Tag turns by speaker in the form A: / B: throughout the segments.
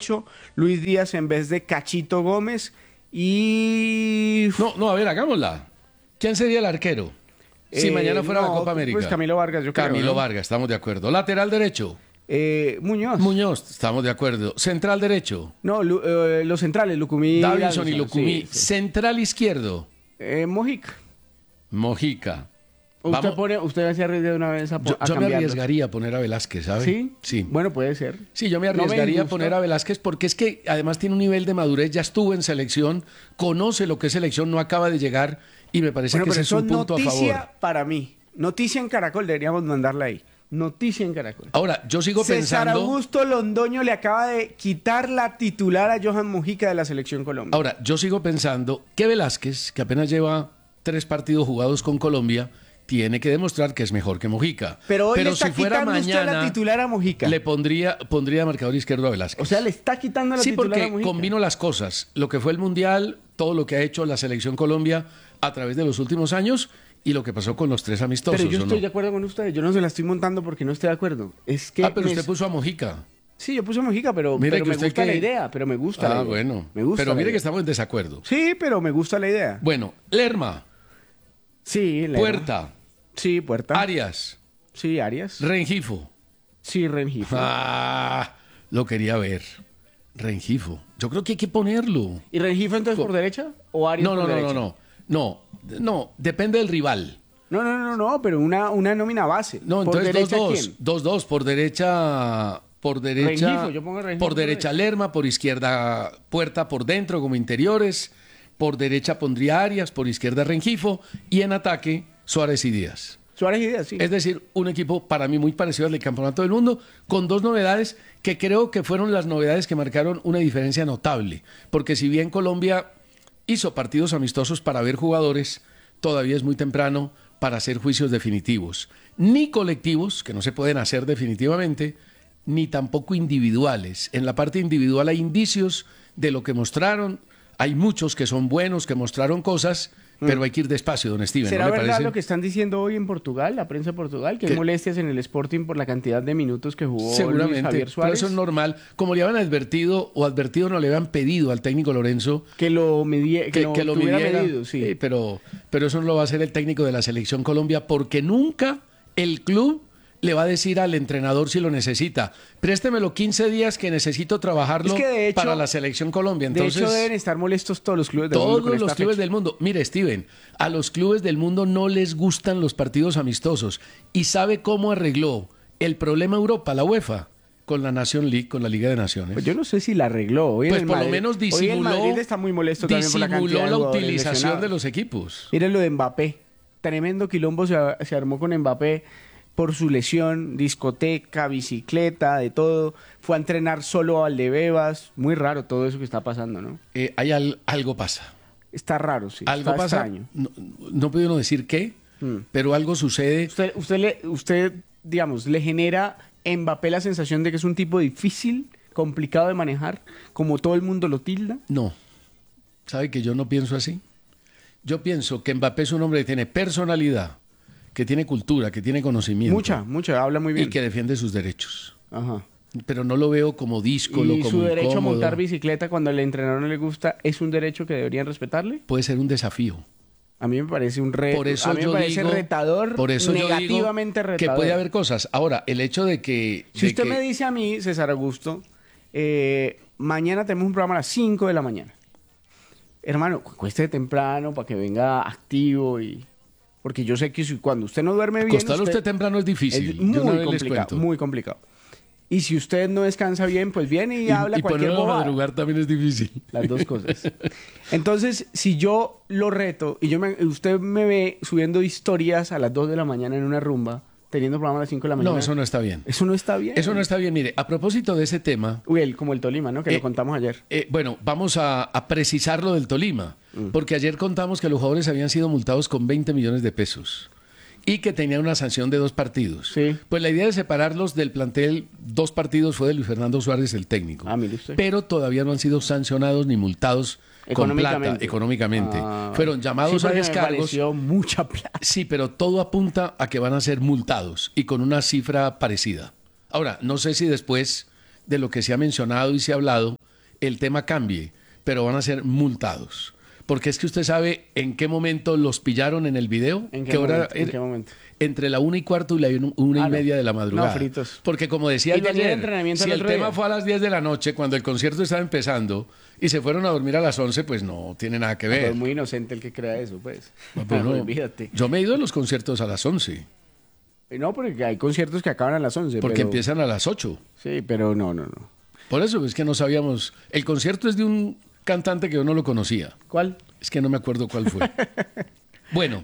A: 8, Luis Díaz en vez de Cachito Gómez y...
B: No, a ver, hagámosla. ¿Quién sería el arquero? Si mañana fuera la Copa América.
A: Pues Camilo Vargas, yo creo.
B: Camilo Vargas, estamos de acuerdo. Lateral derecho.
A: Muñoz.
B: Muñoz, estamos de acuerdo. Central derecho.
A: No, los centrales, Lucumí.
B: Davinson y Lucumí.
A: Sí.
B: Central izquierdo.
A: Mojica.
B: Mojica.
A: Usted se arriesga de una vez a
B: Yo me
A: cambiarlo.
B: arriesgaría a poner a Velázquez, ¿sabe?
A: ¿Sí?
B: Sí.
A: Bueno, puede ser.
B: Sí, yo me
A: No me
B: arriesgaría a
A: gusta.
B: poner a Velázquez porque es que además tiene un nivel de madurez, ya estuvo en selección, conoce lo que es selección, no acaba de llegar y me parece que
A: Pero
B: ese es
A: eso
B: un punto a
A: noticia
B: favor.
A: para mí. Noticia en Caracol, deberíamos mandarla ahí. Noticia en Caracol.
B: Ahora, yo sigo
A: César
B: pensando...
A: Augusto Londoño le acaba de quitar la titular a Johan Mojica de la Selección Colombia.
B: Ahora, yo sigo pensando que Velázquez, que apenas lleva 3 partidos jugados con Colombia, tiene que demostrar que es mejor que Mojica.
A: Pero hoy le está
B: si fuera
A: quitando usted
B: mañana,
A: la titular a Mojica.
B: le pondría marcador izquierdo a Velázquez.
A: O sea, le está quitando la
B: Sí,
A: titular a
B: porque
A: Mojica.
B: combino las cosas. Lo que fue el Mundial, todo lo que ha hecho la Selección Colombia a través de los últimos años y lo que pasó con los 3 amistosos.
A: Pero yo
B: ¿o
A: estoy
B: no?
A: de acuerdo con usted. Yo no se la estoy montando porque no estoy de acuerdo. Es que
B: pero usted puso a Mojica.
A: Sí, yo puse a Mojica, pero
B: Mire
A: me
B: que usted
A: gusta la
B: que-
A: idea. Pero me gusta la idea.
B: Bueno.
A: Me gusta
B: Pero
A: la
B: mire
A: idea.
B: que estamos en desacuerdo.
A: Sí, pero me gusta la idea.
B: Bueno, Lerma,
A: Sí,
B: Puerta,
A: Sí, Puerta.
B: Arias,
A: Sí, Arias.
B: Rengifo.
A: Sí, Rengifo.
B: Lo quería ver. Rengifo. Yo creo que hay que ponerlo.
A: ¿Y Rengifo entonces por derecha o Arias por derecha?
B: No, depende del rival.
A: No, pero una nómina base.
B: No,
A: ¿Por
B: entonces
A: derecha
B: 2-2.
A: quién?
B: 2-2 por derecha.
A: Rengifo, yo pongo Rengifo
B: por
A: por
B: derecha Lerma, por izquierda Puerta, por dentro como interiores. Por derecha pondría Arias, por izquierda Rengifo. Y en ataque, Suárez y Díaz.
A: Suárez y Díaz, sí.
B: Es decir, un equipo para mí muy parecido al del Campeonato del Mundo, con 2 novedades que creo que fueron las novedades que marcaron una diferencia notable. Porque si bien Colombia hizo partidos amistosos para ver jugadores, todavía es muy temprano para hacer juicios definitivos. Ni colectivos, que no se pueden hacer definitivamente, ni tampoco individuales. En la parte individual hay indicios de lo que mostraron. Hay muchos que son buenos, que mostraron cosas, pero hay que ir despacio, don Steven.
A: ¿Será
B: ¿no le
A: verdad
B: parece?
A: lo que están diciendo hoy en Portugal, la prensa de Portugal, que hay
B: ¿Qué?
A: molestias en el Sporting por la cantidad de minutos que jugó Luis
B: Seguramente,
A: Javier
B: pero
A: Suárez?
B: eso es normal. Como le habían advertido no le habían pedido al técnico Lorenzo
A: Que lo midiera,
B: que lo
A: tuviera
B: midiera.
A: medido, sí.
B: Pero eso no lo va a hacer el técnico de la Selección Colombia porque nunca el club le va a decir al entrenador si lo necesita. Préstemelo 15 días que necesito trabajarlo
A: Es que de hecho-
B: para la Selección Colombia. Entonces,
A: de hecho, deben estar molestos todos los clubes del mundo
B: todos
A: con
B: los
A: esta
B: clubes
A: fecha.
B: del mundo. Mire, Steven, a los clubes del mundo no les gustan los partidos amistosos. ¿Y sabe cómo arregló el problema Europa, la UEFA? Con la Nation League, con la Liga de Naciones.
A: Pues yo no sé si la arregló. Hoy en
B: Pues
A: el
B: por lo
A: Madrid-
B: menos
A: Hoy el
B: disimuló,
A: Madrid está muy molesto también por la cantidad
B: disimuló
A: de
B: la
A: jugadores
B: utilización
A: lesionados.
B: de los equipos.
A: Miren lo de Mbappé. Tremendo quilombo se armó con Mbappé por su lesión, discoteca, bicicleta, de todo. Fue a entrenar solo a Valdebebas. Muy raro todo eso que está pasando, ¿no?
B: Algo pasa.
A: Está raro, sí.
B: Algo
A: está
B: pasa.
A: extraño.
B: No puede uno decir qué, pero algo sucede.
A: Usted, digamos, le genera a Mbappé la sensación de que es un tipo difícil, complicado de manejar, como todo el mundo lo tilda.
B: No. ¿Sabe que yo no pienso así? Yo pienso que Mbappé es un hombre que tiene personalidad, que tiene cultura, que tiene conocimiento.
A: Mucha, habla muy bien.
B: Y que defiende sus derechos.
A: Ajá.
B: Pero no lo veo como díscolo,
A: Y
B: como
A: su derecho a
B: incómodo.
A: montar bicicleta cuando al entrenador no le gusta, ¿es un derecho que deberían respetarle?
B: Puede ser un desafío.
A: A mí me parece un reto.
B: Por eso
A: a mí
B: yo
A: me parece
B: digo,
A: retador,
B: por eso yo digo
A: negativamente retador.
B: que puede haber cosas. Ahora, el hecho de que...
A: Si usted me dice a mí, César Augusto, mañana tenemos un programa a las 5 de la mañana. Hermano, cueste temprano para que venga activo y... Porque yo sé que cuando usted no duerme bien...
B: acostarlo usted temprano es difícil.
A: Es
B: Yo una
A: muy
B: vez les
A: complicado,
B: cuento.
A: muy complicado. Y si usted no descansa bien, pues viene y habla
B: y
A: cualquier
B: ponerlo a
A: bobada.
B: madrugar también es difícil.
A: Las dos cosas. Entonces, si yo lo reto y usted me ve subiendo historias a las 2 de la mañana en una rumba, teniendo programa a las 5 de la mañana...
B: No, eso no está bien.
A: Eso no está bien.
B: Eso no está bien. Mire, a propósito de ese tema,
A: Uy, como el Tolima, ¿no? Que lo contamos ayer.
B: bueno, vamos a precisar lo del Tolima, porque ayer contamos que los jugadores habían sido multados con 20 millones de pesos y que tenían una sanción de 2 partidos.
A: Sí.
B: Pues la idea de separarlos del plantel, 2 partidos, fue de Luis Fernando Suárez, el técnico.
A: Ah, mire usted.
B: Pero todavía no han sido sancionados ni multados con plata, económicamente.
A: Ah,
B: Fueron llamados a
A: porque me
B: descargos.
A: pareció mucha plata.
B: Sí, pero todo apunta a que van a ser multados y con una cifra parecida. Ahora, no sé si después de lo que se ha mencionado y se ha hablado, el tema cambie, pero van a ser multados. Porque es que usted sabe en qué momento los pillaron en el video.
A: ¿En qué
B: hora?
A: momento? ¿En qué momento?
B: Entre la 1:15 y la 1:30 de la madrugada.
A: No, fritos.
B: Porque como decía
A: Y
B: yo
A: tenía
B: ayer,
A: entrenamiento
B: si
A: el
B: el
A: otro
B: tema
A: día.
B: fue a las 10 de la noche, cuando el concierto estaba empezando, y se fueron a dormir a las 11, pues no tiene nada que
A: Pero
B: ver.
A: es muy inocente el que crea eso, pues.
B: Pues no.
A: Olvídate.
B: Yo me he ido a los conciertos a las 11,
A: No, porque hay conciertos que acaban a las 11.
B: porque
A: pero...
B: empiezan a las 8.
A: Sí, pero no.
B: Por eso es que no sabíamos. El concierto es de un cantante que yo no lo conocía.
A: ¿Cuál?
B: Es que no me acuerdo cuál fue. Bueno,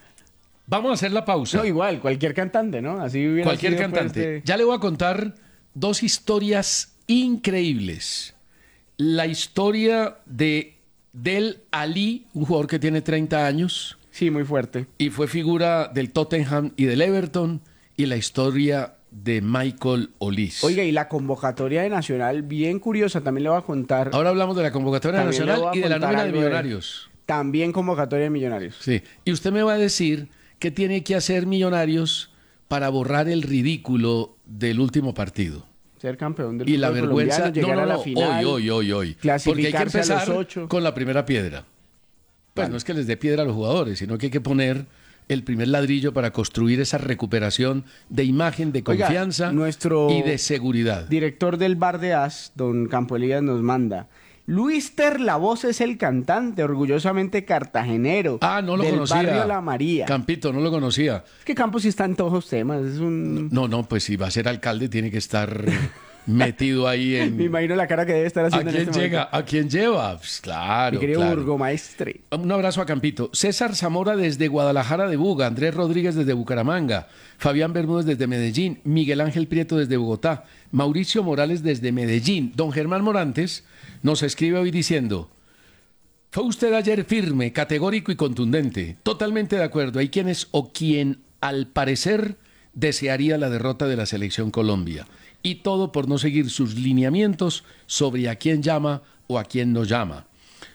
B: vamos a hacer la pausa.
A: No, igual, cualquier cantante, ¿no? Así hubiera
B: Cualquier
A: sido, pues,
B: cantante. Ya le voy a contar 2 historias increíbles. La historia de Del Ali, un jugador que tiene 30 años
A: Sí, muy fuerte.
B: y fue figura del Tottenham y del Everton, y la historia de Michael Olise.
A: Oiga, y la convocatoria de Nacional, bien curiosa, también le voy a contar.
B: Ahora hablamos de la convocatoria
A: También le
B: nacional
A: voy a
B: y de la
A: contar
B: nómina de
A: algo de-
B: Millonarios.
A: También convocatoria de Millonarios.
B: Sí. Y usted me va a decir qué tiene que hacer Millonarios para borrar el ridículo del último partido.
A: Ser campeón del
B: Y la
A: fútbol
B: vergüenza.
A: colombiano, llegar a la final.
B: Hoy. Porque hay que
A: clasificarse a los
B: empezar
A: 8.
B: con la primera piedra. Pues
A: Vale.
B: no es que les dé piedra a los jugadores, sino que hay que poner el primer ladrillo para construir esa recuperación de imagen, de
A: Oiga,
B: confianza
A: nuestro
B: y de seguridad.
A: Director del Bar de As, don Campo Elías, nos manda. Luis Terlavoz es el cantante, orgullosamente cartagenero.
B: Ah, no lo
A: del
B: conocía.
A: barrio La María.
B: Campito, no lo conocía.
A: Es que Campos sí está en todos los temas. Es un...
B: No, pues si va a ser alcalde tiene que estar metido ahí en...
A: Me imagino la cara que debe estar
B: ¿A
A: haciendo en
B: quién
A: este
B: llega? ¿A quién lleva? Pues claro,
A: Mi querido
B: claro.
A: burgomaestre.
B: Un abrazo a Campito. César Zamora desde Guadalajara de Buga, Andrés Rodríguez desde Bucaramanga, Fabián Bermúdez desde Medellín, Miguel Ángel Prieto desde Bogotá, Mauricio Morales desde Medellín. Don Germán Morantes nos escribe hoy diciendo: fue usted ayer firme, categórico y contundente. Totalmente de acuerdo. Hay quienes o quien al parecer desearía la derrota de la selección Colombia. Y todo por no seguir sus lineamientos sobre a quién llama o a quién no llama.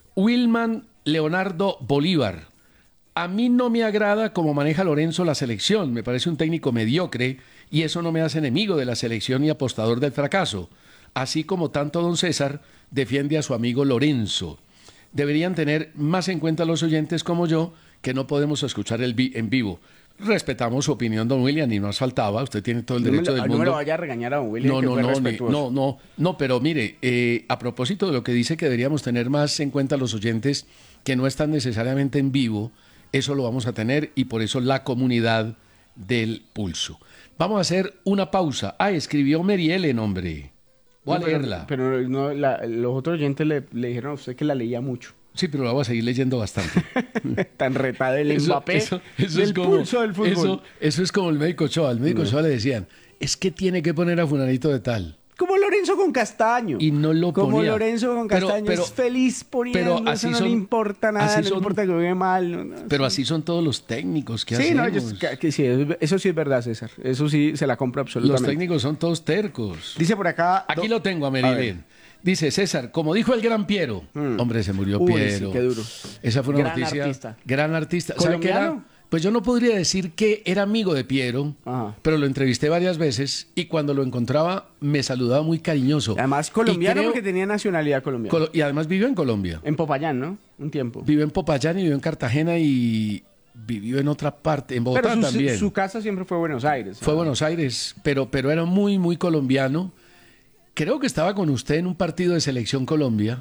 B: Wilman Leonardo Bolívar. A mí no me agrada cómo maneja Lorenzo la selección. Me parece un técnico mediocre y eso no me hace enemigo de la selección y apostador del fracaso. Así como tanto don César defiende a su amigo Lorenzo. Deberían tener más en cuenta los oyentes como yo, que no podemos escuchar en vivo. Respetamos su opinión, don William, y no nos faltaba. Usted tiene todo el derecho del
A: No me
B: mundo.
A: lo vaya a regañar a don William, que fue respetuoso.
B: No, pero mire, a propósito de lo que dice que deberíamos tener más en cuenta los oyentes que no están necesariamente en vivo, eso lo vamos a tener y por eso la comunidad del pulso. Vamos a hacer una pausa. Ah, escribió Mary Ellen, hombre. Voy a leerla.
A: Pero no, los otros oyentes le dijeron a usted que la leía mucho.
B: Sí, pero la voy a seguir leyendo bastante.
A: Tan retado el Mbappé
B: eso
A: del
B: es como,
A: pulso del fútbol.
B: Eso es como el médico Ochoa. Al médico Ochoa le decían, es que tiene que poner a fulanito de tal.
A: Como Lorenzo con Castaño.
B: Y no lo
A: Como
B: ponía.
A: Lorenzo con Castaño es feliz poniendo,
B: pero así
A: eso no
B: son-
A: le importa nada,
B: así
A: no le
B: son-
A: importa que juegue mal. No,
B: Pero así son todos los técnicos que
A: sí, no,
B: hacemos.
A: sí, eso sí es verdad, César. Eso sí se la compra
B: Los
A: absolutamente.
B: técnicos son todos tercos.
A: Dice por acá...
B: Aquí lo tengo a
A: A ver.
B: Merilén. Dice César, como dijo el gran Piero. Hombre, se murió
A: Uy,
B: Piero.
A: sí, qué duro.
B: Esa fue una
A: Gran
B: noticia.
A: artista.
B: Gran artista. ¿Sabe qué
A: ¿Colombiano?
B: era? Pues yo no podría decir que era amigo de Piero,
A: Ajá.
B: pero lo entrevisté varias veces y cuando lo encontraba me saludaba muy cariñoso.
A: Además colombiano
B: Y creo-
A: porque tenía nacionalidad colombiana.
B: y además vivió en Colombia.
A: En Popayán, ¿no? Un tiempo.
B: Vivió en Popayán y vivió en Cartagena y vivió en otra parte, en Bogotá
A: Pero
B: también.
A: su casa siempre fue Buenos Aires.
B: Fue a Buenos Aires, pero era muy, muy colombiano. Creo que estaba con usted en un partido de Selección Colombia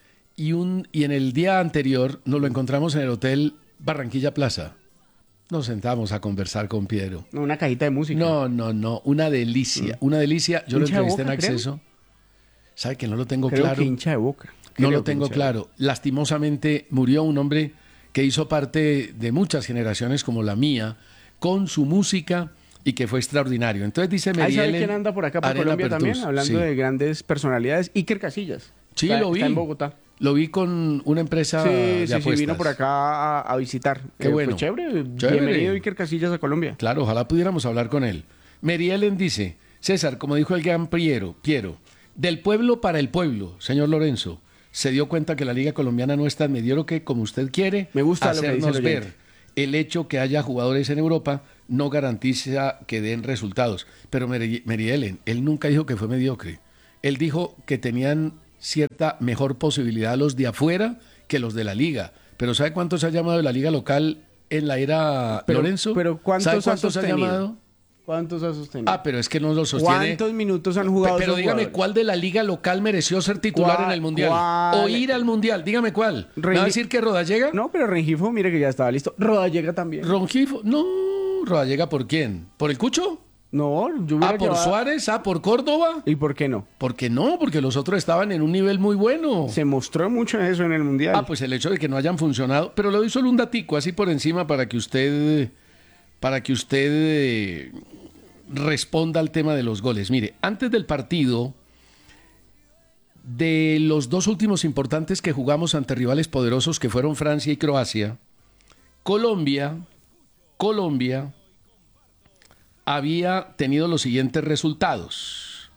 B: y en el día anterior nos lo encontramos en el Hotel Barranquilla Plaza. Nos sentamos a conversar con Piero.
A: No, una cajita de música.
B: No, una delicia, una delicia. Yo lo
A: Hincha de
B: entrevisté en
A: Boca, creo.
B: Acceso. ¿Sabe que no lo tengo
A: Creo
B: claro?
A: que hincha de Boca.
B: No
A: Creo
B: lo
A: que
B: tengo
A: hincha de
B: claro. Lastimosamente murió un hombre que hizo parte de muchas generaciones como la mía, con su música y que fue extraordinario. Entonces dice
A: Boca. ¿Ahí sabe
B: Meriel
A: quién anda por acá por Colombia también? Hablando de grandes personalidades. Iker Casillas.
B: Sí,
A: Está-
B: lo vi.
A: Está en Bogotá.
B: Lo vi con una empresa
A: Sí,
B: de
A: sí,
B: apuestas.
A: vino por acá a visitar.
B: Qué bueno.
A: Pues chévere.
B: Chévere.
A: Bienvenido Iker Casillas a Colombia.
B: Claro, ojalá pudiéramos hablar con él. Mary Ellen dice, César, como dijo el gran Piero, del pueblo para el pueblo, señor Lorenzo, se dio cuenta que la Liga Colombiana no es tan mediocre como usted quiere.
A: Me gusta lo que dice el
B: hacernos
A: oyente.
B: ver. El hecho que haya jugadores en Europa no garantiza que den resultados. Pero Mary Ellen, él nunca dijo que fue mediocre. Él dijo que tenían cierta mejor posibilidad a los de afuera que los de la liga. Pero ¿sabe cuántos ha llamado de la liga local en la era Lorenzo?
A: Pero
B: ¿Sabe
A: ¿cuántos
B: cuántos ha llamado?
A: ¿Cuántos ha sostenido?
B: Ah, pero es que no lo sostiene.
A: ¿Cuántos minutos han jugado?
B: Pero dígame,
A: jugadores?
B: ¿cuál de la liga local mereció ser titular en el Mundial? O ir al Mundial, dígame cuál. ¿Me va a decir que Rodallega?
A: No, pero Rengifo, mire que ya estaba listo. Rodallega también.
B: Rengifo, no. ¿Rodallega por quién? ¿Por el Cucho?
A: No, yo hubiera
B: ¿Por
A: llevado...
B: Suárez? ¿Por Córdoba?
A: ¿Y por qué no?
B: ¿Por qué no? Porque los otros estaban en un nivel muy bueno.
A: Se mostró mucho eso en el Mundial.
B: Pues el hecho de que no hayan funcionado. Pero le doy solo un datico así por encima para que usted responda al tema de los goles. Mire, antes del partido, de los dos últimos importantes que jugamos ante rivales poderosos que fueron Francia y Croacia, Colombia había tenido los siguientes resultados: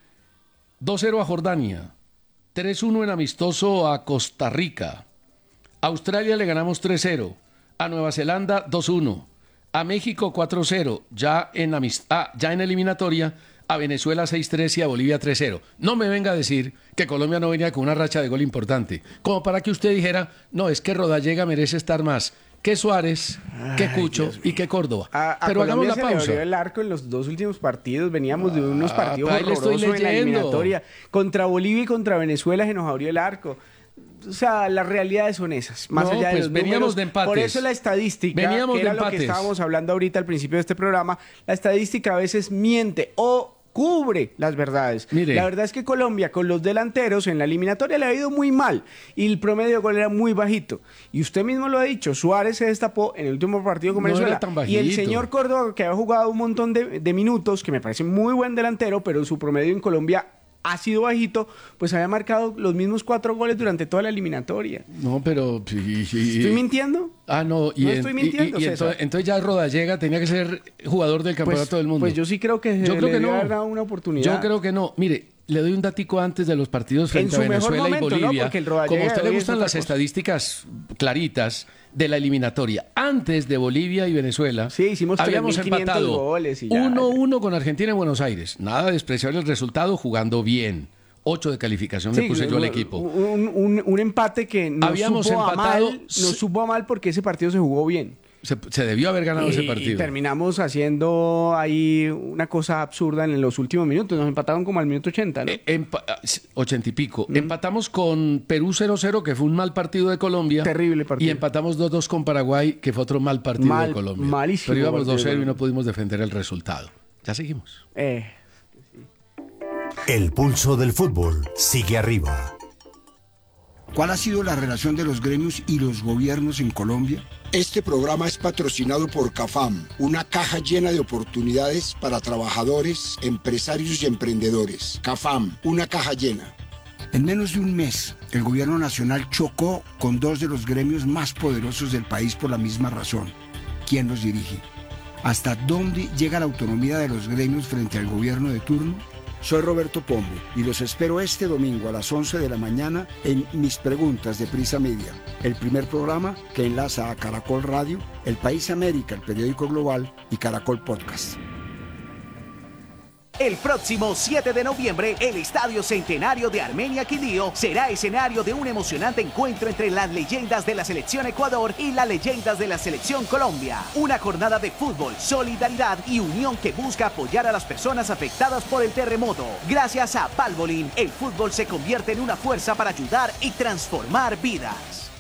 B: 2-0 a Jordania, 3-1 en amistoso a Costa Rica, a Australia le ganamos 3-0, a Nueva Zelanda 2-1, a México 4-0, ya en eliminatoria, a Venezuela 6-3 y a Bolivia 3-0. No me venga a decir que Colombia no venía con una racha de gol importante, como para que usted dijera, no, es que Rodallega merece estar más que Suárez, que Cucho y que Córdoba. Pero hagamos la pausa.
A: Se le abrió el arco en los dos últimos partidos. Veníamos de unos partidos horrorosos en la eliminatoria. Contra Bolivia y contra Venezuela se nos abrió el arco. O sea, las realidades son esas. Más allá de los
B: veníamos
A: números.
B: de empates.
A: Por eso la estadística,
B: veníamos
A: que era
B: de
A: lo que estábamos hablando ahorita al principio de este programa, la estadística a veces miente o cubre las verdades.
B: Mire.
A: La verdad es que Colombia con los delanteros en la eliminatoria le ha ido muy mal y el promedio de gol era muy bajito. Y usted mismo lo ha dicho, Suárez se destapó en el último partido con Venezuela.
B: Era tan
A: Y el
B: bajito.
A: señor Córdoba, que había jugado un montón de minutos, que me parece muy buen delantero, pero su promedio en Colombia ha sido bajito, pues había marcado los mismos 4 goles durante toda la eliminatoria.
B: No, pero...
A: ¿Estoy mintiendo?
B: No.
A: No estoy mintiendo, César.
B: Entonces ya Rodallega tenía que ser jugador del campeonato del mundo.
A: Pues yo sí creo que
B: Yo creo que no.
A: haber dado una oportunidad.
B: Yo creo que no. Mire, le doy un datico antes de los partidos frente a
A: En su mejor
B: Venezuela
A: momento,
B: y
A: ¿no?
B: Bolivia.
A: Porque el Rodallega
B: Como a usted
A: de
B: le
A: hoy
B: gustan
A: es otra
B: las
A: cosa.
B: estadísticas claritas de la eliminatoria. Antes de Bolivia y Venezuela,
A: Sí, hicimos
B: habíamos
A: 3.500
B: empatado
A: goles y ya.
B: 1-1 con Argentina en Buenos Aires. Nada despreciable el resultado, jugando bien. 8 de calificación le puse yo al equipo.
A: Un empate que no
B: Habíamos
A: supo a
B: empatado-
A: mal, no supo a mal porque ese partido se jugó bien.
B: Se debió haber ganado ese partido.
A: Y terminamos haciendo ahí una cosa absurda en los últimos minutos. Nos empataron como al minuto 80, ¿no?
B: 80 y pico. Empatamos con Perú 0-0, que fue un mal partido de Colombia.
A: Terrible partido.
B: Y empatamos 2-2 con Paraguay, que fue otro mal partido de Colombia.
A: Malísimo.
B: Pero íbamos
A: partido de
B: 2-0 y no pudimos defender el resultado. Ya seguimos.
C: El pulso del fútbol sigue arriba.
D: ¿Cuál ha sido la relación de los gremios y los gobiernos en Colombia?
E: Este programa es patrocinado por CAFAM, una caja llena de oportunidades para trabajadores, empresarios y emprendedores. CAFAM, una caja llena.
D: En menos de un mes, el gobierno nacional chocó con dos de los gremios más poderosos del país por la misma razón. ¿Quién los dirige? ¿Hasta dónde llega la autonomía de los gremios frente al gobierno de turno?
E: Soy Roberto Pombo y los espero este domingo a las 11 de la mañana en Mis Preguntas de Prisa Media, el primer programa que enlaza a Caracol Radio, El País América, el periódico global, y Caracol Podcast.
F: El próximo 7 de noviembre, el Estadio Centenario de Armenia Quindío será escenario de un emocionante encuentro entre las leyendas de la Selección Ecuador y las leyendas de la Selección Colombia. Una jornada de fútbol, solidaridad y unión que busca apoyar a las personas afectadas por el terremoto. Gracias a Valvoline, el fútbol se convierte en una fuerza para ayudar y transformar vidas.